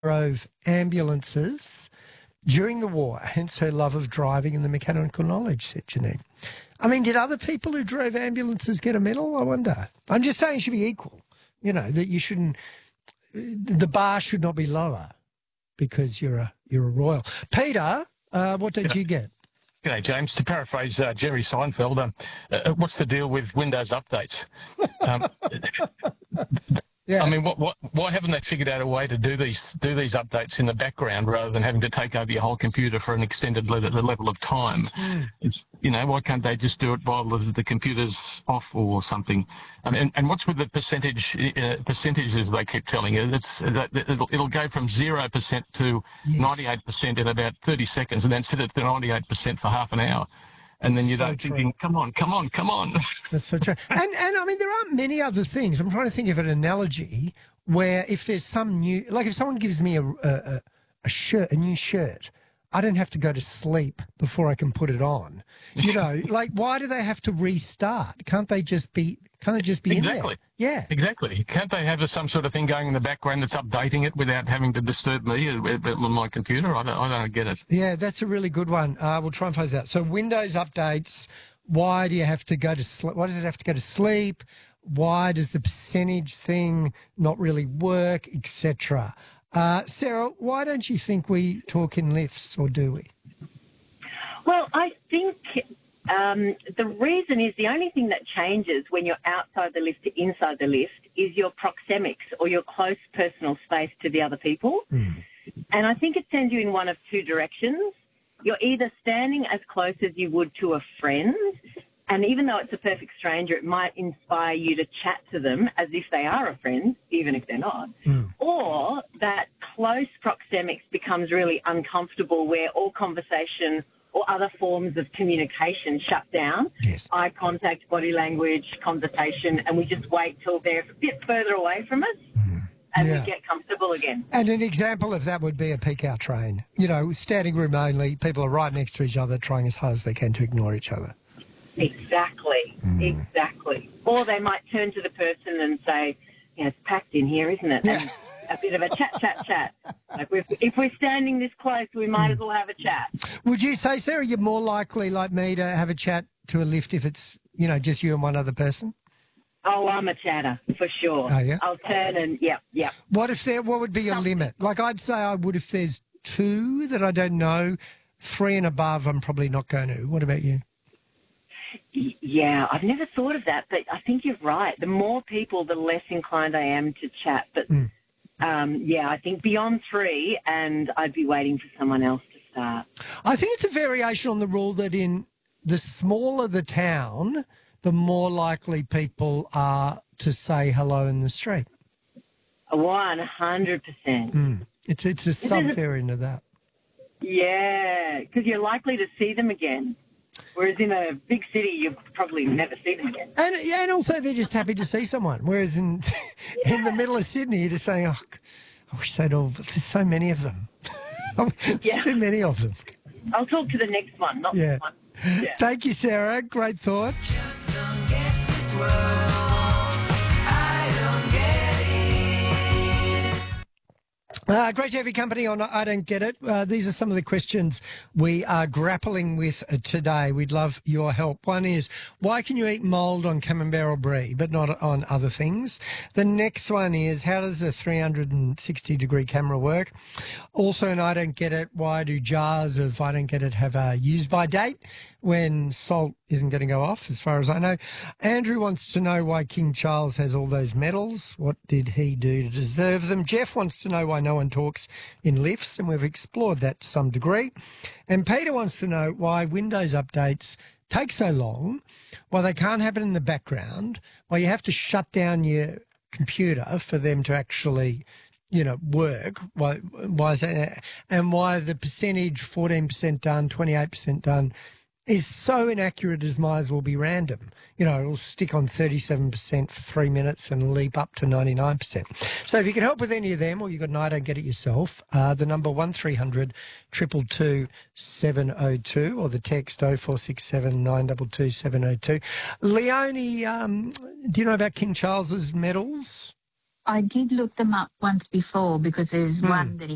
drove ambulances during the war, hence her love of driving and the mechanical knowledge, said Janine. I mean, did other people who drove ambulances get a medal? I wonder. I'm just saying it should be equal, you know, that you shouldn't, the bar should not be lower because you're a royal. Peter, what did you get? G'day, James. To paraphrase Jerry Seinfeld, what's the deal with Windows updates? Yeah. I mean, why haven't they figured out a way to do these updates in the background rather than having to take over your whole computer for an extended level of time? It's, you know, why can't they just do it while the computer's off or something? And what's with the percentages they keep telling you? It'll go from 0% to 98% in about 30 seconds, and then sit at 98% for half an hour. And then you're thinking, come on. That's so true. And I mean, there aren't many other things. I'm trying to think of an analogy where if there's some new, like if someone gives me a new shirt, I don't have to go to sleep before I can put it on. You know, like why do they have to restart? Can't they just be Exactly. in there? Yeah. Exactly. Can't they have some sort of thing going in the background that's updating it without having to disturb me on my computer? I don't get it. Yeah, that's a really good one. We'll try and find out. So Windows updates, why do you have to go to sleep? Why does it have to go to sleep? Why does the percentage thing not really work, etc.? Sarah, why don't you think we talk in lifts, or do we? Well, I think the reason is the only thing that changes when you're outside the lift to inside the lift is your proxemics, or your close personal space to the other people. And I think it sends you in one of two directions. You're either standing as close as you would to a friend, and even though it's a perfect stranger, it might inspire you to chat to them as if they are a friend, even if they're not. Or that close proxemics becomes really uncomfortable, where all conversation or other forms of communication shut down. Yes. Eye contact, body language, conversation, and we just wait till they're a bit further away from us and we get comfortable again. And an example of that would be a peak-out train. You know, standing room only, people are right next to each other trying as hard as they can to ignore each other. Exactly. Or they might turn to the person and say, yeah, it's packed in here, isn't it? Yeah. And a bit of a chat. Like if we're standing this close, we might as well have a chat. Would you say, Sarah, you're more likely, like me, to have a chat to a lift if it's, you know, just you and one other person? Oh, I'm a chatter, for sure. Oh, yeah? I'll turn and, yep. What would be your limit? Like, I'd say I would if there's two that I don't know. 3 and above, I'm probably not going to. What about you? Yeah, I've never thought of that, but I think you're right. The more people, the less inclined I am to chat. But, I think beyond 3, and I'd be waiting for someone else to start. I think it's a variation on the rule that in the smaller the town, the more likely people are to say hello in the street. 100%. It's a sub-variant of that. Yeah, because you're likely to see them again. Whereas in a big city, you probably never see them again. And also they're just happy to see someone. Whereas in the middle of Sydney, you're just saying, oh, I wish they'd all, there's so many of them. There's too many of them. I'll talk to the next one, not this one. Yeah. Thank you, Sarah. Great thought. Just don't get this world. I don't get it. Great to have your company on I Don't Get It. These are some of the questions we are grappling with today. We'd love your help. One is, why can you eat mould on camembert or brie, but not on other things? The next one is, how does a 360-degree camera work? Also, in I Don't Get It, why do jars of I Don't Get It have a use-by date when salt isn't going to go off, as far as I know? Andrew wants to know why King Charles has all those medals. What did he do to deserve them? Jeff wants to know why no one talks in lifts, and we've explored that to some degree. And Peter wants to know why Windows updates take so long, why they can't happen in the background, why you have to shut down your computer for them to actually, you know, work. Why is that? And why the percentage, 14% done, 28% done, is so inaccurate as might as well be random. You know, it'll stick on 37% for 3 minutes and leap up to 99%. So if you can help with any of them, or you've got an I Don't Get It yourself, the number 1300 222 702, or the text 0467 922 702. Leonie, do you know about King Charles's medals? I did look them up once before because there's one that he